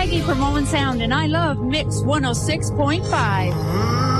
Maggie from Owen Sound, and I love Mix 106.5.